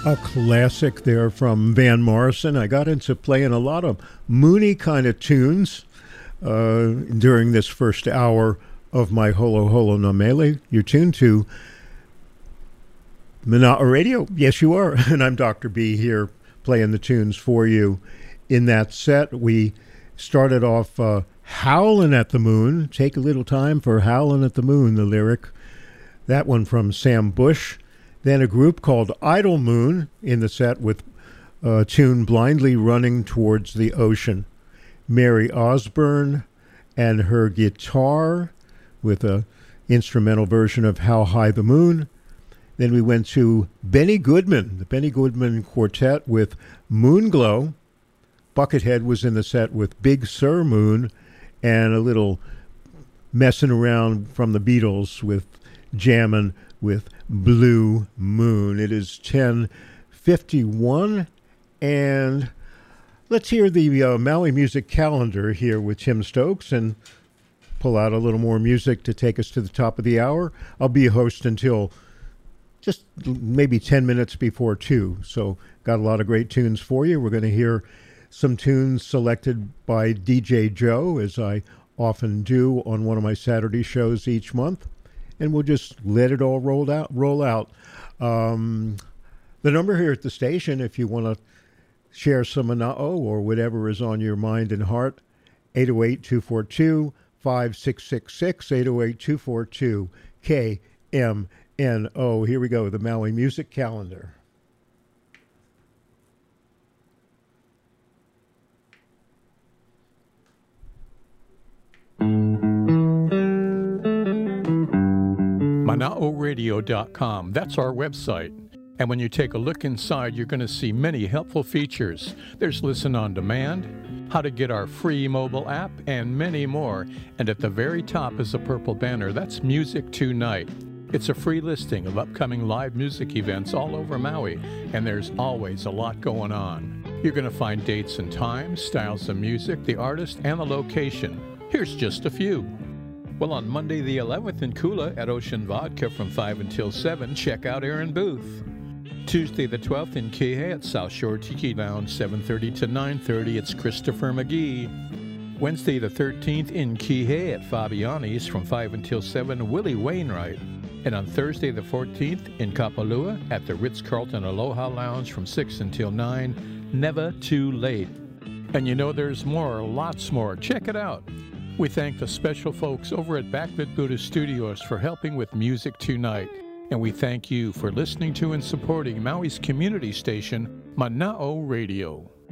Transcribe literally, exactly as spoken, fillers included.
A classic there from Van Morrison. I got into playing a lot of moony kind of tunes uh, during this first hour of my Holo Holo No Mele. You're tuned to Mana'o Radio. Yes, you are. And I'm Doctor B here playing the tunes for you. In that set, we started off uh, Howlin' at the Moon. Take a little time for Howlin' at the Moon, the lyric. That one from Sam Bush. Then a group called Idle Moon in the set with a tune Blindly Running Towards the Ocean. Mary Osborne and her guitar with a instrumental version of How High the Moon. Then we went to Benny Goodman, the Benny Goodman Quartet with Moonglow. Buckethead was in the set with Big Sur Moon, and a little messing around from the Beatles with Jammin' with Blue Moon. It is ten fifty-one, and let's hear the uh, Maui Music Calendar here with Tim Stokes and pull out a little more music to take us to the top of the hour. I'll be a host until just maybe ten minutes before two, so got a lot of great tunes for you. We're going to hear some tunes selected by D J Joe, as I often do on one of my Saturday shows each month. And we'll just let it all roll out. Roll out. Um, the number here at the station, if you want to share some Mana'o or whatever is on your mind and heart, eight oh eight, two four two, five six six six, eight oh eight, two four two, K M N O. Here we go, the Maui Music Calendar. Mana'o Radio dot com. That's our website. And when you take a look inside, you're going to see many helpful features. There's Listen on Demand, how to get our free mobile app, and many more. And at the very top is a purple banner. That's Music Tonight. It's a free listing of upcoming live music events all over Maui, and there's always a lot going on. You're going to find dates and times, styles of music, the artist, and the location. Here's just a few. Well, on Monday the eleventh in Kula at Ocean Vodka from five until seven, check out Aaron Booth. Tuesday the twelfth in Kihei at South Shore Tiki Lounge, seven thirty to nine thirty, it's Christopher McGee. Wednesday the thirteenth in Kihei at Fabiani's from five until seven, Willie Wainwright. And on Thursday the fourteenth in Kapalua at the Ritz-Carlton Aloha Lounge from six until nine, Never Too Late. And you know there's more, lots more. Check it out. We thank the special folks over at Backlit Buddha Studios for helping with Music Tonight. And we thank you for listening to and supporting Maui's community station, Mana'o Radio.